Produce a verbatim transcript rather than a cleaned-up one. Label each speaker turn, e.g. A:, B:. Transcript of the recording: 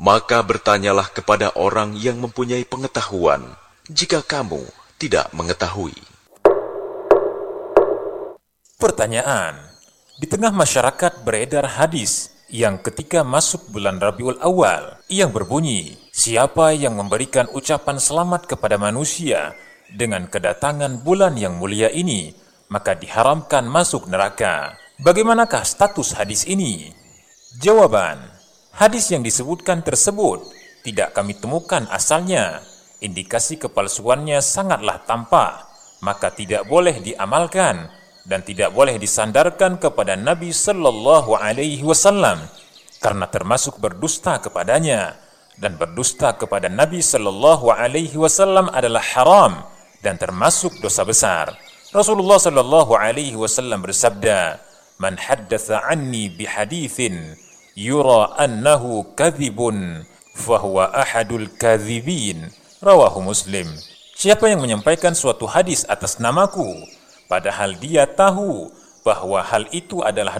A: Maka bertanyalah kepada orang yang mempunyai pengetahuan, jika kamu tidak mengetahui.
B: Pertanyaan: di tengah masyarakat beredar hadis yang ketika masuk bulan Rabiul Awal yang berbunyi, siapa yang memberikan ucapan selamat kepada manusia dengan kedatangan bulan yang mulia ini, maka diharamkan masuk neraka. Bagaimanakah status hadis ini? Jawaban: hadis yang disebutkan tersebut tidak kami temukan asalnya. Indikasi kepalsuannya sangatlah tampak, maka tidak boleh diamalkan dan tidak boleh disandarkan kepada Nabi Sallallahu Alaihi Wasallam karena termasuk berdusta kepadanya, dan berdusta kepada Nabi Sallallahu Alaihi Wasallam adalah haram dan termasuk dosa besar. Rasulullah Sallallahu Alaihi Wasallam bersabda, "Man haddatha anni bihadithin yura annahu kadhibun fahuwa ahadul kadhibin." Rawahu Muslim. Siapa yang menyampaikan suatu hadis atas namaku padahal dia tahu bahwa hal itu adalah